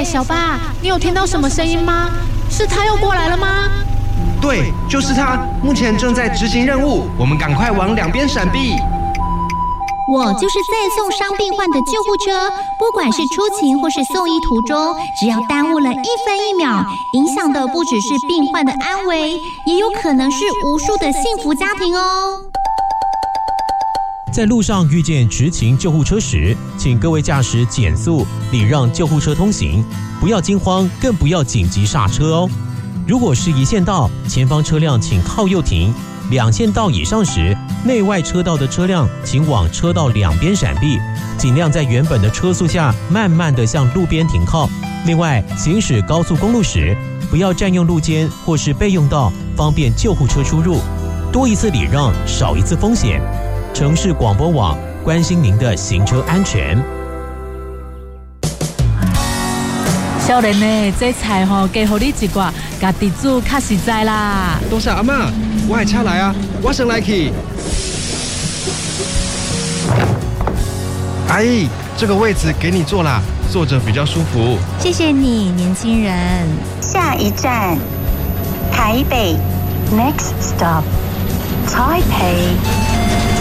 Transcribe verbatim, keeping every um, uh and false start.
小巴，你有听到什么声音吗？是他又过来了吗？ 对，就是他，目前正在执行任务，我们赶快往两边闪避。 我就是载送伤病患的救护车，不管是出勤或是送医途中，只要耽误了一分一秒，影响的不只是病患的安危，也有可能是无数的幸福家庭哦。 在路上遇见执勤救护车时，请各位驾驶减速，礼让救护车通行，不要惊慌，更不要紧急刹车哦。如果是一线道，前方车辆请靠右停；两线道以上时，内外车道的车辆请往车道两边闪避，尽量在原本的车速下慢慢地向路边停靠。另外，行驶高速公路时，不要占用路肩或是备用道，方便救护车出入。多一次礼让，少一次风险。城市广播网关心您的行车安全。 少年呢，这菜吼加互你一寡，家己煮较实在啦。 多谢阿嬷，我的车来啊，我先来去。阿姨，这个位置给你坐啦，坐着比较舒服。 谢谢你，年轻人。 下一站，台北 ，Next stop， Taipei。